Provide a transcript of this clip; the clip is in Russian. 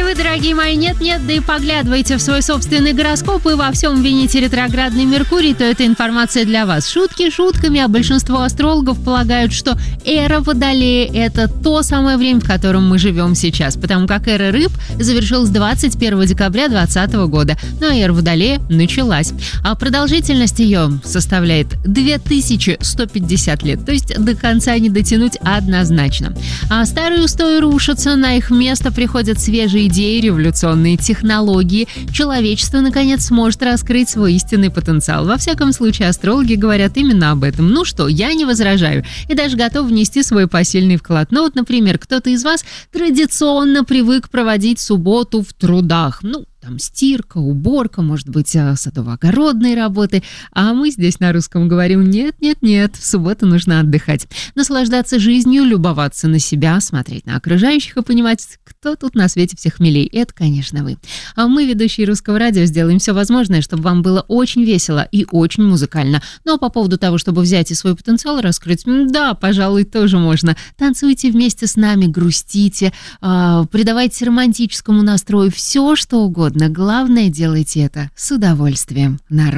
вы, дорогие мои, нет-нет, да и поглядывайте в свой собственный гороскоп и во всем вините ретроградный Меркурий, то эта информация для вас. Шутки шутками, а большинство астрологов полагают, что эра Водолея – это то самое время, в котором мы живем сейчас, потому как эра Рыб завершилась 21 декабря 2020 года, ну а эра Водолея началась. А продолжительность ее составляет 2150 лет, то есть до конца не дотянуть однозначно. А старые устои рушатся, на их место приходят свежие идеи, революционные технологии. Человечество, наконец, сможет раскрыть свой истинный потенциал. Во всяком случае, астрологи говорят именно об этом. Ну что, я не возражаю и даже готов внести свой посильный вклад. Ну вот, например, кто-то из вас традиционно привык проводить субботу в трудах. Там стирка, уборка, может быть, садово-огородные работы. А мы здесь на русском говорим: нет, в субботу нужно отдыхать. Наслаждаться жизнью, любоваться на себя, смотреть на окружающих и понимать, кто тут на свете всех милей. Это, конечно, вы. А мы, ведущие Русского радио, сделаем все возможное, чтобы вам было очень весело и очень музыкально. Ну а по поводу того, чтобы взять и свой потенциал раскрыть, да, пожалуй, тоже можно. Танцуйте вместе с нами, грустите, придавайте романтическому настрою все, что угодно. Главное, делайте это с удовольствием.